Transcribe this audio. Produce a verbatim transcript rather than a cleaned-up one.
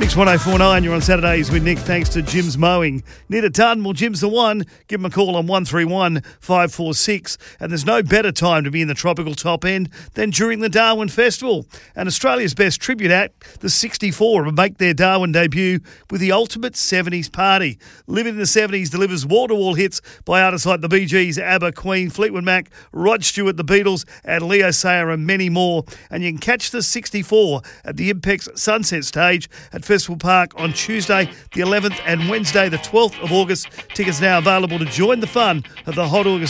Mix one oh four nine, you're on Saturdays with Nick, thanks to Jim's Mowing. Need a ton? Well, Jim's the one. Give him a call on one three one, five four six. And there's no better time to be in the tropical top end than during the Darwin Festival. And Australia's best tribute act, the sixty-four, will make their Darwin debut with the ultimate seventies party. Living in the seventies delivers wall-to-wall hits by artists like the Bee Gees, ABBA, Queen, Fleetwood Mac, Rod Stewart, the Beatles, and Leo Sayer, and many more. And you can catch the sixty-four at the Impex Sunset Stage at Festival Park on Tuesday the eleventh and Wednesday the twelfth of August. Tickets now available to join the fun of the Hot August